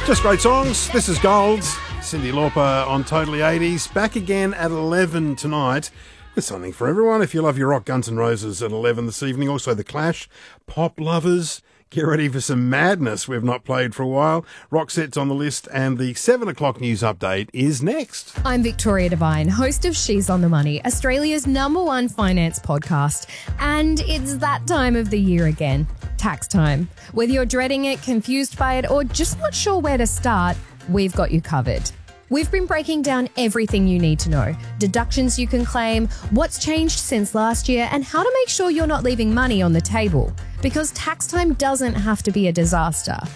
Just great songs. This is Gold. Cyndi Lauper on Totally 80s. Back again at 11 tonight with something for everyone. If you love your rock, Guns N' Roses at 11 this evening. Also The Clash, pop lovers. Get ready for some madness we've not played for a while. Roxette's on the list, and the 7 o'clock news update is next. I'm Victoria Devine, host of She's on the Money, Australia's #1 finance podcast. And it's that time of the year again, tax time. Whether you're dreading it, confused by it, or just not sure where to start, we've got you covered. We've been breaking down everything you need to know, deductions you can claim, what's changed since last year, and how to make sure you're not leaving money on the table. Because tax time doesn't have to be a disaster.